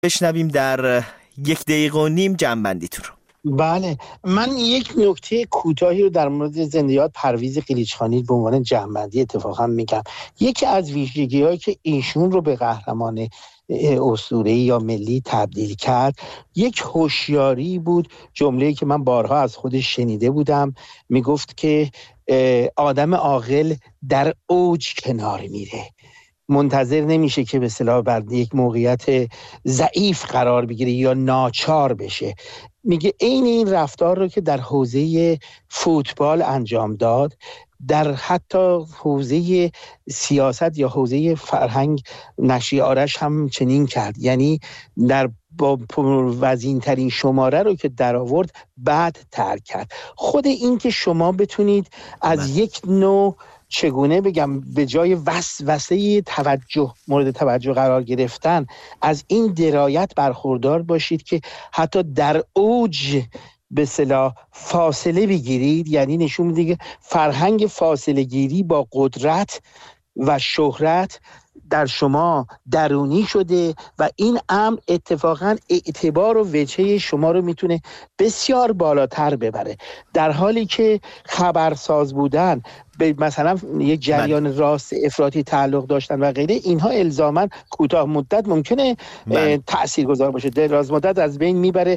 بشنویم در 1 دقیقه و نیم جمع‌بندیتون رو. بله، من یک نکته کوتاهی رو در مورد زنده‌یاد پرویز قلیچخانی به عنوان جمع‌بندی اتفاقا میگم. یکی از ویژگی‌هایی که ایشون رو به قهرمان اسطوره‌ای یا ملی تبدیل کرد، یک هوشیاری بود. جمله‌ای که من بارها از خودش شنیده بودم، میگفت که آدم عاقل در اوج کنار میره، منتظر نمیشه که به اصطلاح بر یک موقعیت ضعیف قرار بگیره یا ناچار بشه. میگه عین این رفتار رو که در حوزه فوتبال انجام داد، در حتی حوزه سیاست یا حوزه فرهنگ نشریه آرش هم چنین کرد. یعنی در با وزین ترین شماره رو که در آورد بعد ترک کرد. خود این که شما بتونید از یک نوع چگونه بگم به جای وسوسه توجه مورد توجه قرار گرفتن از این درایت برخوردار باشید که حتی در اوج به اصطلاح فاصله بگیرید، یعنی نشون میده که فرهنگ فاصله گیری با قدرت و شهرت در شما درونی شده و این امر اتفاقا اعتبار و وجهه شما رو میتونه بسیار بالاتر ببره، در حالی که خبرساز بودن به مثلا یک جریان راست افراطی تعلق داشتن و غیره، اینها الزاما کوتاه مدت ممکنه تاثیرگذار باشه، دراز مدت از بین میبره.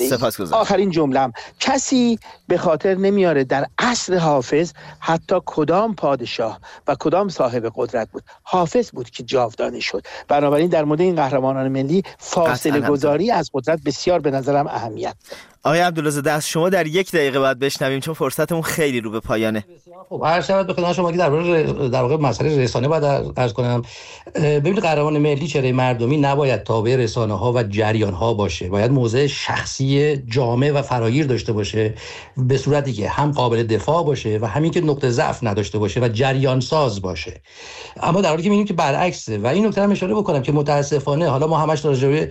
آخرین جمله‌ام، کسی به خاطر نمیاره در عصر حافظ حتی کدام پادشاه و کدام صاحب قدرت بود، حافظ بود که جاودانه شد. بنابراین در مورد این قهرمانان ملی فاصله گذاری از قدرت بسیار به نظرم اهمیت. آقای عبدالله از شما در 1 دقیقه باید بشنویم چون فرصتمون خیلی رو به پایانه. خب هر شب به خدمت شما که در واقع مسئله رسانه باید عرض کنم. ببینید، قهرمان ملی چهره مردمی نباید تابع رسانه‌ها و جریان‌ها باشه، باید موضع شخصی جامع و فراگیر داشته باشه، به صورتی که هم قابل دفاع باشه و همین که نقطه ضعف نداشته باشه و جریان ساز باشه. اما در حالی که می‌بینیم که برعکسه و این نکته رو اشاره بکنم که متاسفانه حالا ما همش راجع به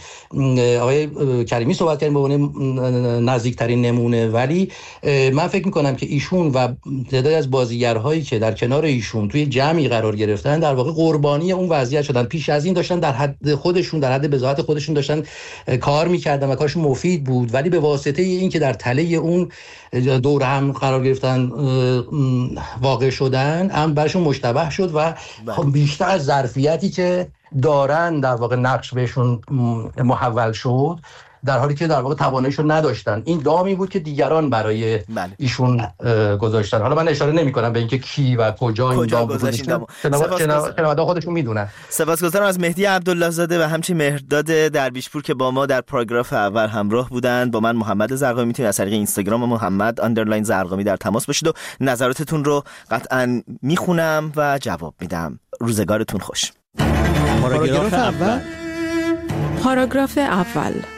آقای کریمی صحبت کردیم به عنوان نزدیکترین نمونه، ولی من فکر می‌کنم که ایشون و تعدادی از بازیگرهایی که در کنار ایشون توی جمعی قرار گرفتن در واقع قربانی اون وضعیت شدن. پیش از این داشتن در حد خودشون، در حد بضاعت خودشون داشتن کار می‌کردن و کارشون مفید بود، ولی به واسطه این که در تله اون دور هم قرار گرفتن واقع شدن، هم برشون مشتبه شد و بیشتر از ظرفیتی که دارن در واقع نقش بهشون محول شد، در حالی که در واقع تواناییشو نداشتن. این دامی بود که دیگران برای ایشون گذاشتن. حالا من اشاره نمی‌کنم به اینکه کی و کجا این دام گذاشتن، شنونده خودشون میدونن. سپاسگزارم از مهدی عبدالله زاده و همچنین مهرداد درویشپور که با ما در پاراگراف اول همراه بودند. با من محمد زرقامی میتونید از طریق اینستاگرام محمد_زرقامی در تماس باشید و نظراتتون رو قطعاً میخونم و جواب میدم. روزگارتون خوش. پاراگراف اول